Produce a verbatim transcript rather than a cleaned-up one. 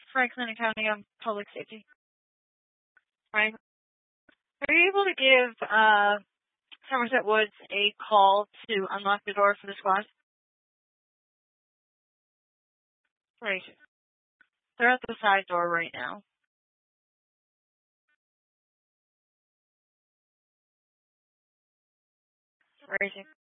Franklin County on Public Safety. Right. Are you able to give uh, Somerset Woods a call to unlock the door for the squad? Right. They're at the side door right now. Right.